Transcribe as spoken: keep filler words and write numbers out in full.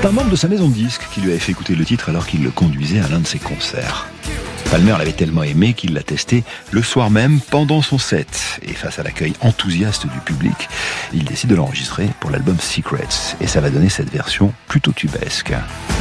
C'est un membre de sa maison de disques qui lui avait fait écouter le titre alors qu'il le conduisait à l'un de ses concerts. Palmer l'avait tellement aimé qu'il l'a testé le soir même pendant son set. Et face à l'accueil enthousiaste du public, il décide de l'enregistrer pour l'album Secrets. Et ça va donner cette version plutôt tubesque.